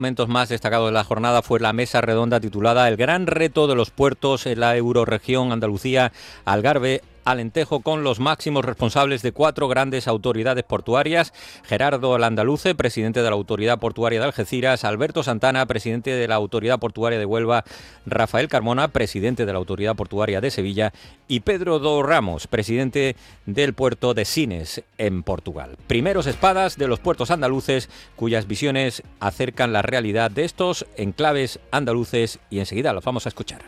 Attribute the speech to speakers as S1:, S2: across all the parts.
S1: Momentos más destacados de la jornada fue la mesa redonda titulada El gran reto de los puertos en la eurorregión Andalucía, Algarve, Alentejo, con los máximos responsables de 4 grandes autoridades portuarias: Gerardo Landaluce, presidente de la Autoridad Portuaria de Algeciras; Alberto Santana, presidente de la Autoridad Portuaria de Huelva; Rafael Carmona, presidente de la Autoridad Portuaria de Sevilla; y Pedro do Ramos, presidente del puerto de Sines, en Portugal. Primeros espadas de los puertos andaluces, cuyas visiones acercan la realidad de estos enclaves andaluces, y enseguida los vamos a escuchar.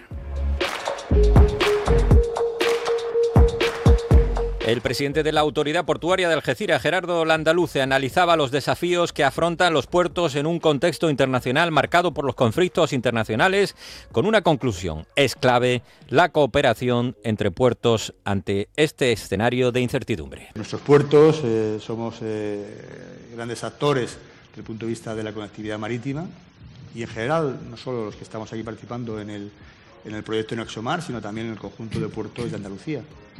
S1: El presidente de la Autoridad Portuaria de Algeciras, Gerardo Landaluce, analizaba los desafíos que afrontan los puertos en un contexto internacional marcado por los conflictos internacionales, con una conclusión: es clave la cooperación entre puertos ante este escenario de incertidumbre.
S2: Nuestros puertos somos grandes actores desde el punto de vista de la conectividad marítima y, en general, no solo los que estamos aquí participando en el proyecto Nexomar, sino también en el conjunto de puertos de Andalucía.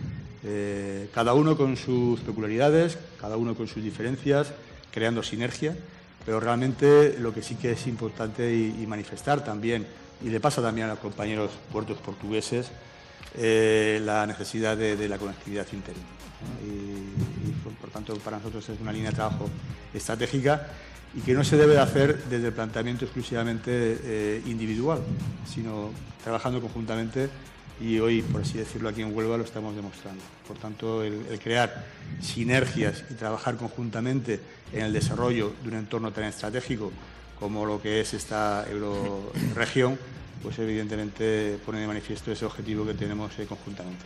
S2: Cada uno con sus peculiaridades, cada uno con sus diferencias, creando sinergia, pero realmente lo que sí que es importante y manifestar también, y le pasa también a los compañeros puertos portugueses, la necesidad de la conectividad interior. Y por tanto, para nosotros es una línea de trabajo estratégica y que no se debe de hacer desde el planteamiento exclusivamente individual, sino trabajando conjuntamente. Y hoy, por así decirlo, aquí en Huelva lo estamos demostrando. Por tanto, el crear sinergias y trabajar conjuntamente en el desarrollo de un entorno tan estratégico como lo que es esta eurorregión, pues evidentemente pone de manifiesto ese objetivo que tenemos conjuntamente.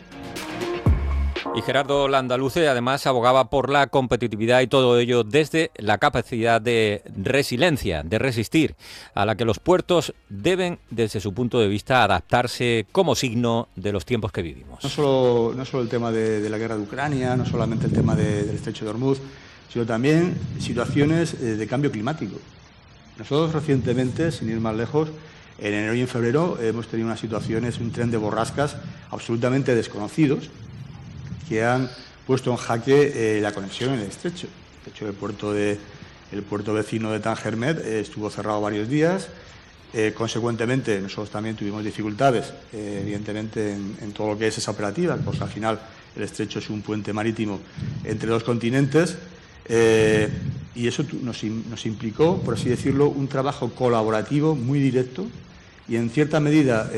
S1: Y Gerardo Landaluce además abogaba por la competitividad, y todo ello desde la capacidad de resiliencia, de resistir, a la que los puertos deben, desde su punto de vista, adaptarse como signo de los tiempos que vivimos.
S2: No solo el tema de la guerra de Ucrania, no solamente el tema del estrecho de Hormuz, sino también situaciones de cambio climático. Nosotros recientemente, sin ir más lejos, en enero y en febrero hemos tenido unas situaciones, un tren de borrascas absolutamente desconocidos, que han puesto en jaque la conexión en el estrecho. De hecho, el puerto vecino de Tangermet estuvo cerrado varios días. Consecuentemente, nosotros también tuvimos dificultades, evidentemente, en todo lo que es esa operativa, pues al final el estrecho es un puente marítimo entre dos continentes, y eso nos implicó, por así decirlo, un trabajo colaborativo muy directo y, en cierta medida,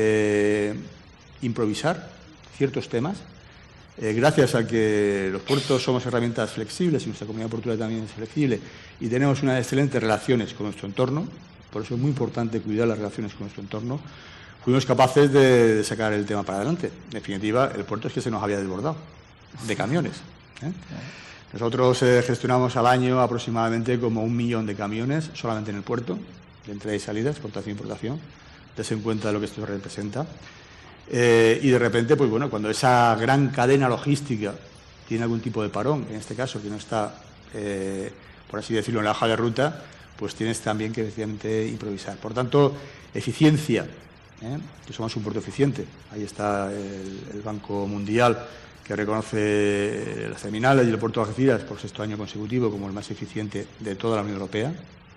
S2: improvisar ciertos temas. Gracias a que los puertos somos herramientas flexibles y nuestra comunidad portuaria también es flexible y tenemos unas excelentes relaciones con nuestro entorno, por eso es muy importante cuidar las relaciones con nuestro entorno, fuimos capaces de sacar el tema para adelante. En definitiva, el puerto es que se nos había desbordado de camiones. Nosotros gestionamos al año aproximadamente como 1 millón de camiones solamente en el puerto, de entrada y salida, exportación e importación. Dese en cuenta de lo que esto representa. Y de repente, pues bueno, cuando esa gran cadena logística tiene algún tipo de parón, en este caso que no está, por así decirlo, en la hoja de ruta, pues tienes también que efectivamente improvisar. Por tanto, eficiencia, que somos un puerto eficiente. Ahí está el Banco Mundial, que reconoce las terminales y el puerto de Algeciras por 6º año consecutivo como el más eficiente de toda la Unión Europea.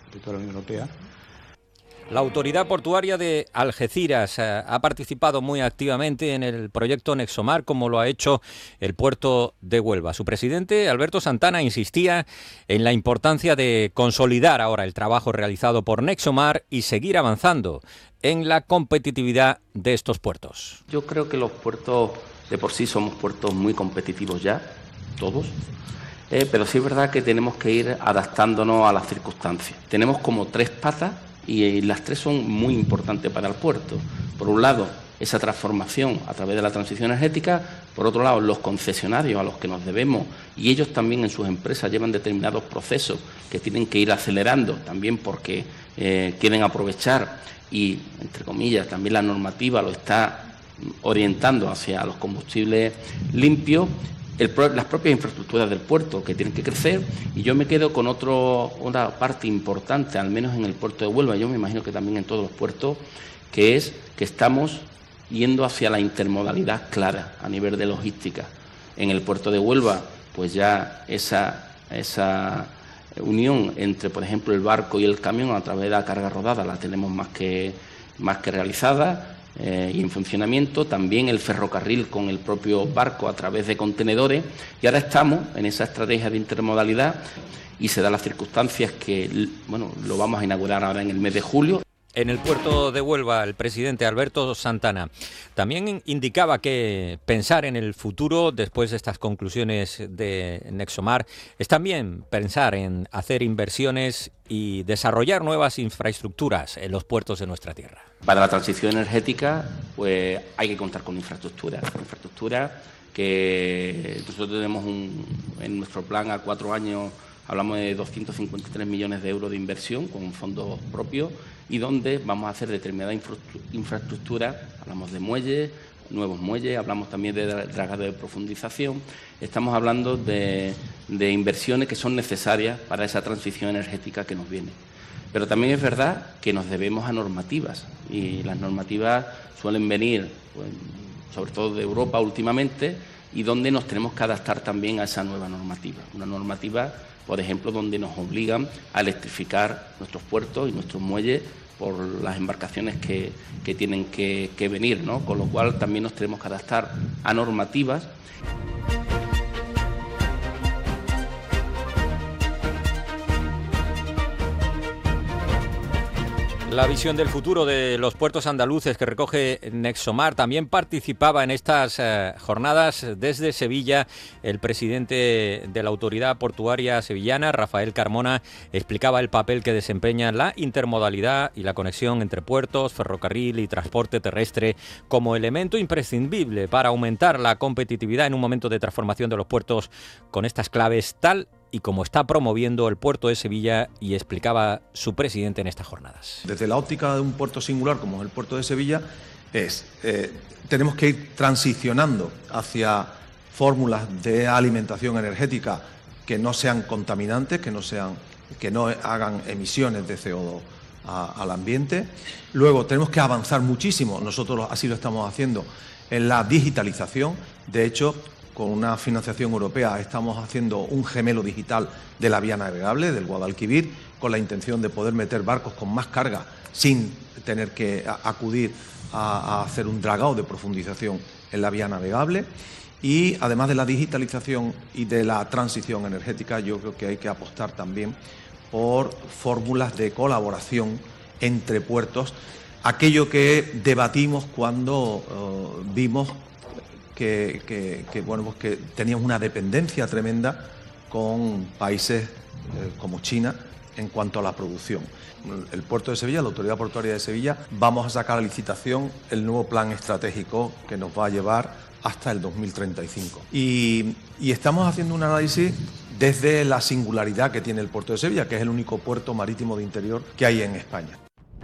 S1: La Autoridad Portuaria de Algeciras ha participado muy activamente en el proyecto Nexomar, como lo ha hecho el puerto de Huelva. Su presidente, Alberto Santana, insistía en la importancia de consolidar ahora el trabajo realizado por Nexomar y seguir avanzando en la competitividad de estos puertos.
S3: Yo creo que los puertos de por sí somos puertos muy competitivos ya, todos. Pero sí es verdad que tenemos que ir adaptándonos a las circunstancias. Tenemos como 3 patas y las 3 son muy importantes para el puerto. Por un lado, esa transformación a través de la transición energética. Por otro lado, los concesionarios a los que nos debemos, y ellos también en sus empresas llevan determinados procesos que tienen que ir acelerando también porque quieren aprovechar y, entre comillas, también la normativa lo está orientando hacia los combustibles limpios. Las propias infraestructuras del puerto que tienen que crecer, y yo me quedo con una parte importante, al menos en el puerto de Huelva, yo me imagino que también en todos los puertos, que es que estamos yendo hacia la intermodalidad clara a nivel de logística. En el puerto de Huelva, pues ya esa unión entre, por ejemplo, el barco y el camión a través de la carga rodada la tenemos más que realizada y en funcionamiento. También el ferrocarril con el propio barco a través de contenedores. Y ahora estamos en esa estrategia de intermodalidad y se dan las circunstancias que, bueno, lo vamos a inaugurar ahora en el mes de julio.
S1: En el puerto de Huelva, el presidente Alberto Santana también indicaba que pensar en el futuro, después de estas conclusiones de Nexomar, es también pensar en hacer inversiones y desarrollar nuevas infraestructuras en los puertos de nuestra tierra.
S3: Para la transición energética, pues hay que contar con infraestructura que nosotros tenemos en nuestro plan a 4 años. Hablamos de 253 millones de euros de inversión con fondos propios y donde vamos a hacer determinada infraestructura. Hablamos de muelles, nuevos muelles, hablamos también de dragado de profundización. Estamos hablando de inversiones que son necesarias para esa transición energética que nos viene. Pero también es verdad que nos debemos a normativas y las normativas suelen venir, pues, sobre todo de Europa últimamente, y donde nos tenemos que adaptar también a esa nueva normativa. Una normativa, por ejemplo, donde nos obligan a electrificar nuestros puertos y nuestros muelles por las embarcaciones que tienen que venir, ¿no? Con lo cual también nos tenemos que adaptar a normativas.
S1: La visión del futuro de los puertos andaluces que recoge Nexomar. También participaba en estas jornadas desde Sevilla el presidente de la Autoridad Portuaria Sevillana, Rafael Carmona. Explicaba el papel que desempeña la intermodalidad y la conexión entre puertos, ferrocarril y transporte terrestre como elemento imprescindible para aumentar la competitividad en un momento de transformación de los puertos con estas claves, tal y como está promoviendo el puerto de Sevilla, y explicaba su presidente en estas jornadas.
S4: Desde la óptica de un puerto singular como es el puerto de Sevilla, tenemos que ir transicionando hacia fórmulas de alimentación energética que no sean contaminantes, que no hagan emisiones de CO2 al ambiente. Luego tenemos que avanzar muchísimo, nosotros así lo estamos haciendo, en la digitalización. De hecho, con una financiación europea estamos haciendo un gemelo digital de la vía navegable, del Guadalquivir, con la intención de poder meter barcos con más carga sin tener que acudir a hacer un dragado de profundización en la vía navegable. Y además de la digitalización y de la transición energética, yo creo que hay que apostar también por fórmulas de colaboración entre puertos, aquello que debatimos cuando vimos que teníamos una dependencia tremenda con países como China en cuanto a la producción. El puerto de Sevilla, la Autoridad Portuaria de Sevilla, vamos a sacar a licitación el nuevo plan estratégico que nos va a llevar hasta el 2035. Y estamos haciendo un análisis desde la singularidad que tiene el puerto de Sevilla, que es el único puerto marítimo de interior que hay en España.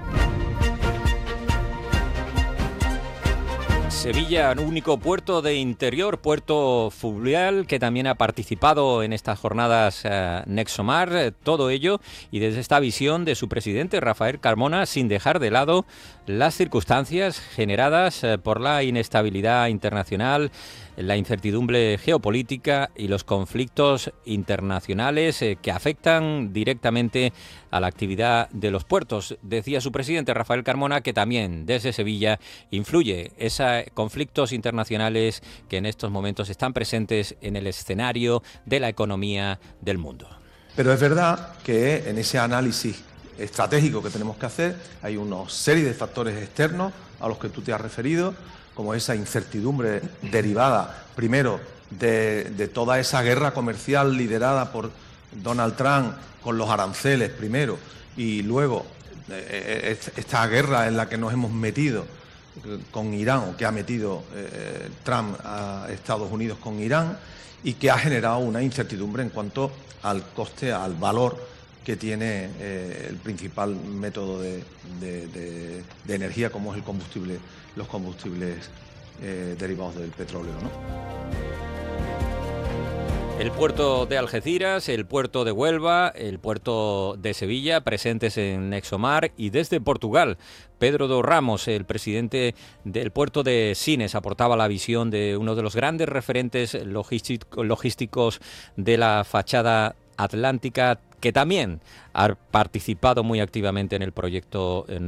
S1: Sevilla, único puerto de interior, puerto fluvial, que también ha participado en estas jornadas Nexomar, todo ello, y desde esta visión de su presidente, Rafael Carmona, sin dejar de lado las circunstancias generadas por la inestabilidad internacional, la incertidumbre geopolítica y los conflictos internacionales que afectan directamente a la actividad de los puertos. Decía su presidente, Rafael Carmona, que también desde Sevilla influye esos conflictos internacionales que en estos momentos están presentes en el escenario de la economía del mundo.
S4: Pero es verdad que en ese análisis estratégico que tenemos que hacer hay una serie de factores externos a los que tú te has referido, como esa incertidumbre derivada, primero, de toda esa guerra comercial liderada por Donald Trump con los aranceles primero, y luego esta guerra en la que nos hemos metido con Irán, o que ha metido Trump a Estados Unidos con Irán, y que ha generado una incertidumbre en cuanto al coste, al valor que tiene el principal método de energía, como es el combustible, los combustibles derivados del petróleo, ¿no?
S1: El puerto de Algeciras, el puerto de Huelva, el puerto de Sevilla, presentes en Nexomar, y desde Portugal, Pedro do Ramos, el presidente del puerto de Sines, aportaba la visión de uno de los grandes referentes logísticos de la fachada atlántica, que también ha participado muy activamente en el proyecto